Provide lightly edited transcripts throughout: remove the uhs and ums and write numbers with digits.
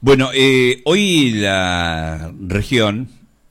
Bueno, hoy la región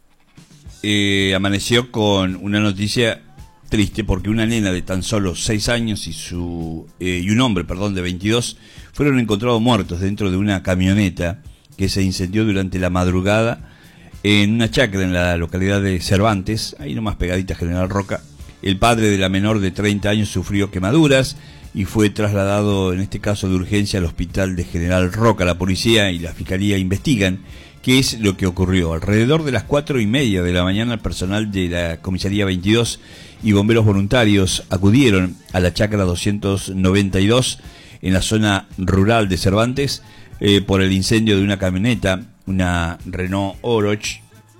amaneció con una noticia triste porque una nena de tan solo 6 años y un hombre, de 22, fueron encontrados muertos dentro de una camioneta que se incendió durante la madrugada en una chacra en la localidad de Cervantes, ahí nomás pegadita General Roca. El padre de la menor de 30 años sufrió quemaduras y fue trasladado, en este caso de urgencia, al hospital de General Roca. La policía y la fiscalía investigan qué es lo que ocurrió. Alrededor de las 4:30 de la mañana, el personal de la comisaría 22 y bomberos voluntarios acudieron a la chacra 292 en la zona rural de Cervantes por el incendio de una camioneta, una Renault Oroch.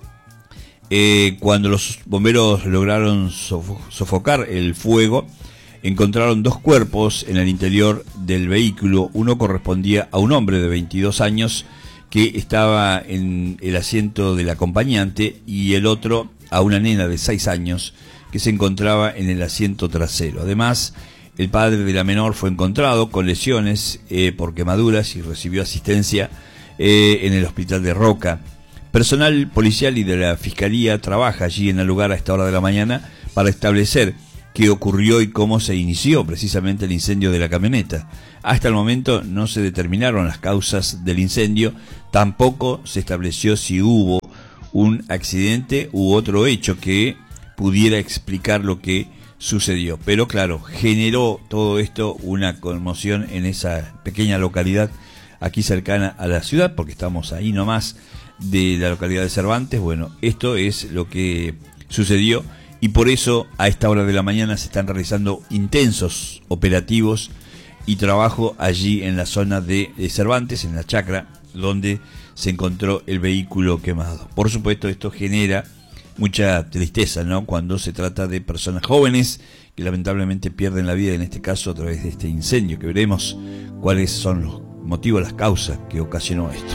Cuando los bomberos lograron sofocar el fuego, encontraron 2 cuerpos en el interior del vehículo. Uno correspondía a un hombre de 22 años que estaba en el asiento del acompañante y el otro a una nena de 6 años que se encontraba en el asiento trasero. Además, el padre de la menor fue encontrado con lesiones por quemaduras y recibió asistencia en el hospital de Roca. Personal policial y de la fiscalía trabaja allí en el lugar a esta hora de la mañana para establecer qué ocurrió y cómo se inició precisamente el incendio de la camioneta. Hasta el momento no se determinaron las causas del incendio, tampoco se estableció si hubo un accidente u otro hecho que pudiera explicar lo que sucedió. Pero claro, generó todo esto una conmoción en esa pequeña localidad aquí cercana a la ciudad, porque estamos ahí nomás de la localidad de Cervantes. Bueno, esto es lo que sucedió. Y por eso a esta hora de la mañana se están realizando intensos operativos y trabajo allí en la zona de Cervantes, en la chacra, donde se encontró el vehículo quemado. Por supuesto, esto genera mucha tristeza, ¿no?, cuando se trata de personas jóvenes que lamentablemente pierden la vida, en este caso a través de este incendio, que veremos cuáles son los motivos, las causas que ocasionó esto.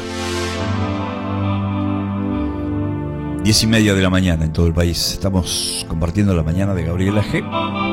10:30 de la mañana en todo el país. Estamos compartiendo la mañana de Gabriela G.